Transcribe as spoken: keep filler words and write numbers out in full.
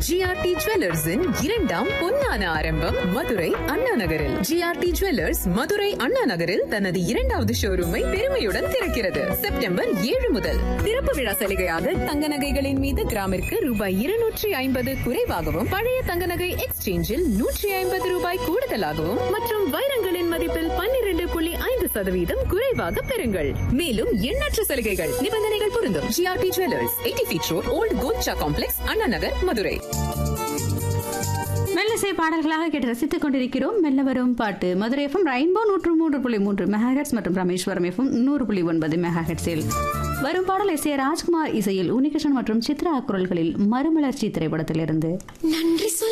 GRT ஜுவல்லர்ஸின் இரண்டாம் பொன்னான ஆரம்பம் மதுரை அண்ணா நகரில். ஜிஆர்டி ஜுவல்லர்ஸ் மதுரை அண்ணா நகரில் தனது இரண்டாவது ஷோரூமை பெருமையுடன் திறக்கிறது. செப்டம்பர் ஏழு முதல் திறப்பு விழா சலுகையாக தங்க நகைகளின் மீது கிராமிற்கு ரூபாய் இருநூற்றி ஐம்பது குறைவாகவும், பழைய தங்க நகை எக்ஸ்சேஞ்சில் நூற்றி ஐம்பது ரூபாய் கூடுதலாகவும் மற்றும் வைரங்களின் மதிப்பில் பன்னிரண்டு புள்ளி ஐந்து சதவீதம் குறைவாக பெறுங்கள். மேலும் எண்ணற்ற சலுகைகள், நிபந்தனைகள் பொருந்தும். GRT jewellers, eighty feet road, volt Golcha complex, Anna Nagar, Madurai. மெல்லிசை பாடல்களாக கேட்டு ரசித்துக் கொண்டிருக்கிறோம். மெல்ல வரும் பாட்டு மதுரை எஃப்எம் ரெயின்போ நூற்று மூன்று புள்ளி மூன்று மெகாஹெட்ஸ் மற்றும் ராமேஸ்வரம் எஃப்எம் நூறு புள்ளி ஒன்பது மெகாஹெட்ஸில் வரும் பாடல் எஸ் ஏ ராஜ்குமார் இசையில் உன்னிகிருஷ்ணன் மற்றும் சித்ரா குரல்களில் மறுமலர்ச்சி திரைப்படத்திலிருந்து. நன்றி.